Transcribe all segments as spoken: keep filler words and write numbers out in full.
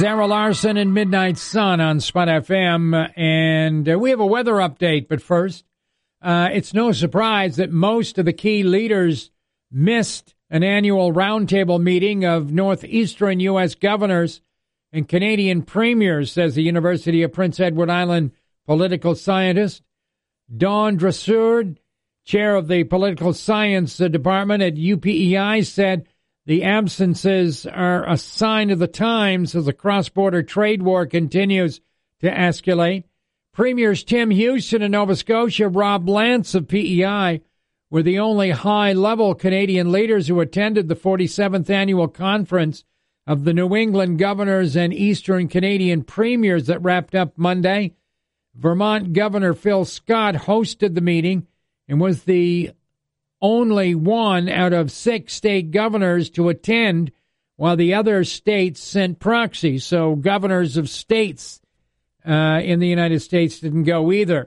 Zara Larson and Midnight Sun on Spot F M, and uh, we have a weather update. But first, uh, it's no surprise that most of the key leaders missed an annual roundtable meeting of northeastern U S governors and Canadian premiers, says the University of Prince Edward Island political scientist. Dawn Dressard, chair of the political science department at U P E I, said the absences are a sign of the times as the cross-border trade war continues to escalate. Premiers Tim Houston of Nova Scotia, Rob Lance of P E I were the only high-level Canadian leaders who attended the forty-seventh annual conference of the New England governors and Eastern Canadian premiers that wrapped up Monday. Vermont Governor Phil Scott hosted the meeting and was the only one out of six state governors to attend, while the other states sent proxies. So governors of states uh, in the United States didn't go either.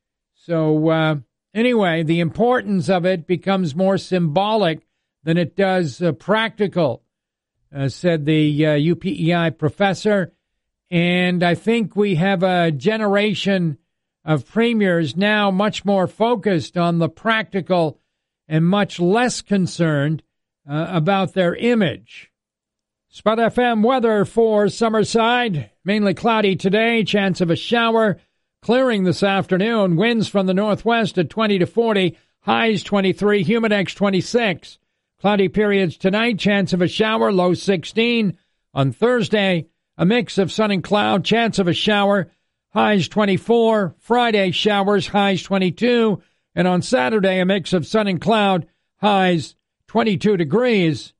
So uh, anyway, the importance of it becomes more symbolic than it does uh, practical, uh, said the uh, U P E I professor. And I think we have a generation of premiers now much more focused on the practical and much less concerned uh, about their image. Spot F M weather for Summerside. Mainly cloudy today, chance of a shower. Clearing this afternoon, winds from the northwest at twenty to forty, highs twenty-three, humidex twenty-six. Cloudy periods tonight, chance of a shower, low sixteen. On Thursday, a mix of sun and cloud, chance of a shower, highs twenty-four. Friday, showers, highs twenty-two. And on Saturday, a mix of sun and cloud, highs twenty-two degrees.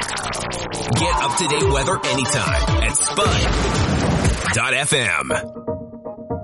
Get up-to-date weather anytime at Spud dot F M.